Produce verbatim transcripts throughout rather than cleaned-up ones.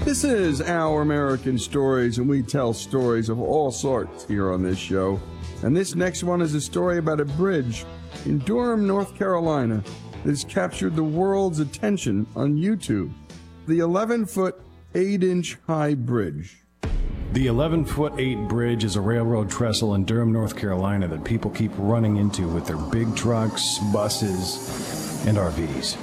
This is Our American Stories, and we tell stories of all sorts here on this show. And this next one is a story about a bridge in Durham, North Carolina that has captured the world's attention on YouTube. The eleven-foot, eight-inch high bridge. The eleven-foot eight bridge is a railroad trestle in Durham, North Carolina that people keep running into with their big trucks, buses, and R Vs.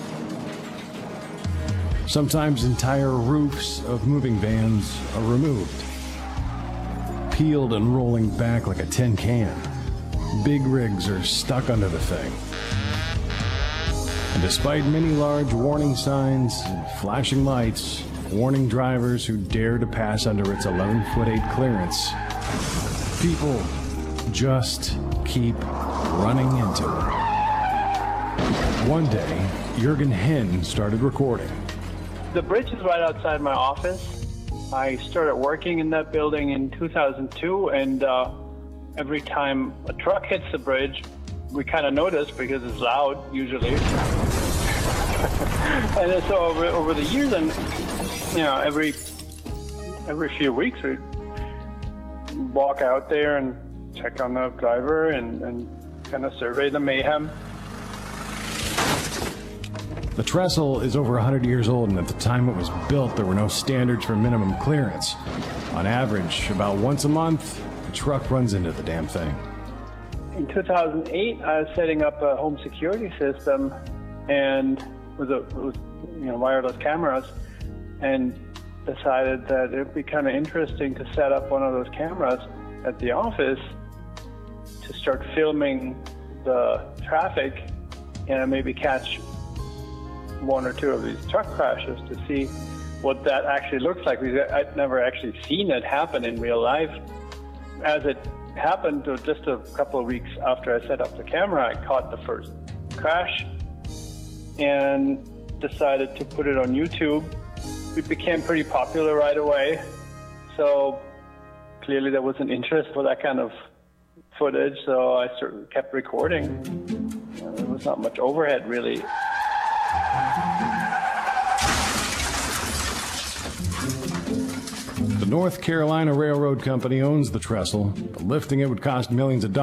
Sometimes entire roofs of moving vans are removed, peeled and rolling back like a tin can. Big rigs are stuck under the thing. And despite many large warning signs and flashing lights, warning drivers who dare to pass under its eleven-foot eight clearance, people just keep running into it. One day, Jurgen Henn started recording. The bridge is right outside my office. I started working in that building in two thousand two, and uh, every time a truck hits the bridge, we kind of notice because it's loud, usually. And so over, over the years, and you know, every every few weeks, we walk out there and check on the driver and, and kind of survey the mayhem. The trestle is over one hundred years old, and at the time it was built, there were no standards for minimum clearance. On average, about once a month, a truck runs into the damn thing. In two thousand eight, I was setting up a home security system, and with a with, you know, wireless cameras, and decided that it would be kind of interesting to set up one of those cameras at the office to start filming the traffic and maybe catch one or two of these truck crashes to see what that actually looks like, because I'd never actually seen it happen in real life. As it happened, just a couple of weeks after I set up the camera, I caught the first crash and decided to put it on YouTube. It became pretty popular right away, so clearly there was an interest for that kind of footage, so I sort of kept recording. There was not much overhead, really. The North Carolina Railroad Company owns the trestle, but lifting it would cost millions of dollars.